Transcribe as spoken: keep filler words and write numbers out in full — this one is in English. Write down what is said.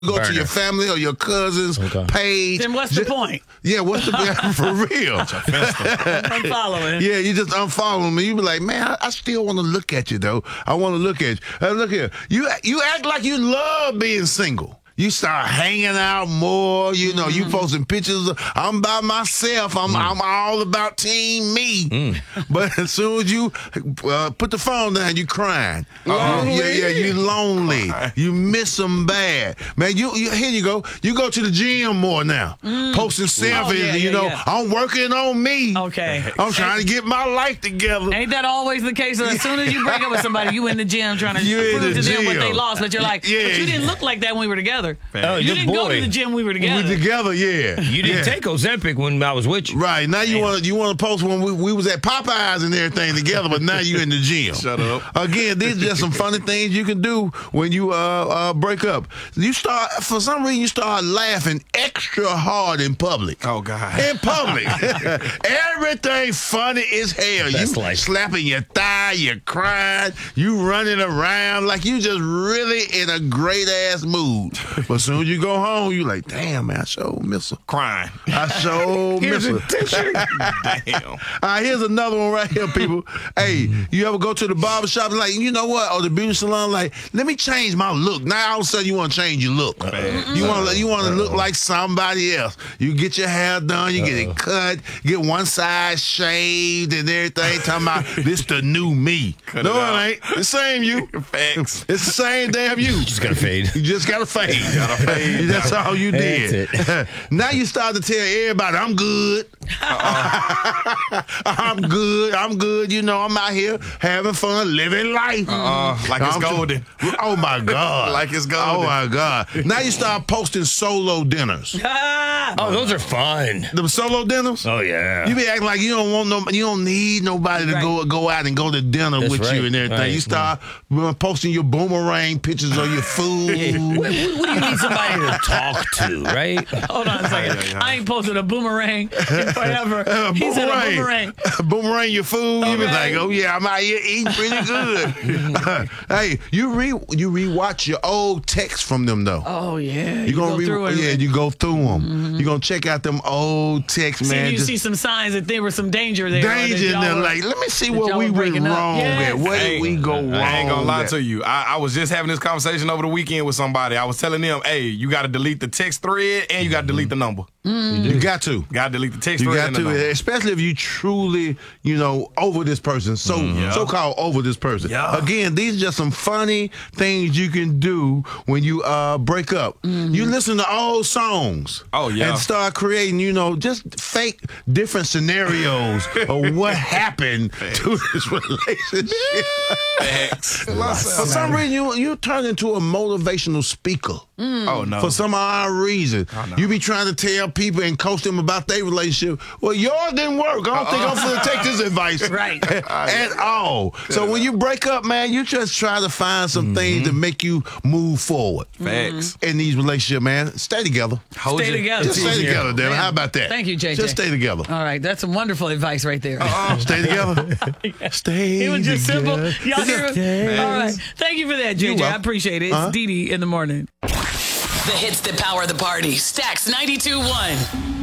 Go Burner. to your family or your cousin's Okay. page. Then what's the point? Yeah, what's the point? For real. I'm following. Yeah, you just unfollow me. You be like, man, I, I still want to look at you, though. I want to look at you. Hey, look here. You, you act like you love being single. You start hanging out more. You know, mm-hmm. you posting pictures. Of, I'm by myself. I'm, mm. I'm all about team me. Mm. But as soon as you uh, put the phone down, you crying. Lonely. Yeah, yeah, you lonely. You miss them bad. Man, you, you here you go. You go to the gym more now. Mm. Posting selfies. Oh, yeah, you yeah, know, yeah. I'm working on me. Okay. I'm trying to get my life together. Ain't that always the case? As soon as you break up with somebody, you in the gym trying to You in prove the to them what gym. they lost. But you're like, Yeah. but you didn't look like that when we were together. Oh, you good didn't go boy. to the gym when we were together. We together, yeah. You didn't yeah. take Ozempic when I was with you. Right. Now you want to you want to post when we, we was at Popeyes and everything together, but now you in the gym. Shut up. Again, these are just some funny things you can do when you uh, uh, break up. You start, for some reason, you start laughing extra hard in public. Oh, God. In public. Everything funny as hell. That's you like- slapping your thigh, you crying, you running around like you just really in a great-ass mood. But as soon as you go home, you like, damn, man, I sure miss her. Crying. I sure miss her. Damn. All right, here's another one right here, people. Hey, you ever go to the barber shop and like, you know what, or the beauty salon, like, let me change my look. Now all of a sudden you want to change your look. Uh-oh. You want to you want to look like somebody else. You get your hair done, you Uh-oh. get it cut, get one side shaved and everything. Talking about this the new me. Cut no, it it out. ain't. The same you. Facts. It's the same damn you. Just gotta fade. You just gotta fade. Gotta fade. That's all you did. That's it. Now you start to tell everybody, I'm good. Uh-uh. I'm good. I'm good. You know, I'm out here having fun, living life. Uh, like it's I'm golden. Tr- oh, my God. Like it's golden. Oh, my God. Now you start posting solo dinners. Ah! Oh, those are fun. The solo dinners? Oh, yeah. You be acting like you don't want no, you don't need nobody to Right. go go out and go to dinner That's with right. you and everything. Right. You start uh, posting your boomerang pictures of your food. What, what, what do you need somebody to talk to, right? Hold on a second. Yeah, yeah. I ain't posted a boomerang in forever. Uh, he said a boomerang. Boomerang your food. You be Okay. like, oh yeah, I'm out here eating pretty good. Hey, you re you rewatch your old texts from them though. Oh, yeah. You gonna go re- through it. yeah, you go through them. Mm-hmm. You gonna check out them old texts, See, man. you Just see some signs that there was some danger there. or that danger in y'all there. were- Like, let me see that what y'all we were went breaking up. wrong Yes. at. Where did we go wrong? I ain't gonna lie at? to you. I, I was just having this conversation over the weekend with somebody. I was telling them, hey, you got to delete the text thread and you got to delete the number. Mm. You got to. Got to delete the text You thread got and the to, number. especially if you truly, you know, over this person. So, Yeah. so called over this person. Yeah. Again, these are just some funny things you can do when you uh, break up. You listen to old songs. Oh, yeah. And start creating, you know, just fake different scenarios of what happened to this relationship. Facts. For some reason, you you turn into a motivational speaker. Oh, no. For some odd reason. no. You be trying to tell people and coach them about their relationship. Well, yours didn't work. I don't think I'm going to take this advice Right. at all. So when you break up, man, you just try to find some things to make you move forward. Facts. In these relationships, man, stay together. Hold Stay your- together. Just stay together, damn it. Man. How about that? Thank you, J J. Just stay together. All right, that's some wonderful advice right there. Stay together. Stay It was just simple. together. Y'all hear it? All right. Thank you for that, J J. I welcome. appreciate it. It's Uh-huh. Dee Dee in the morning. The hits that power the party. Stacks ninety-two point one.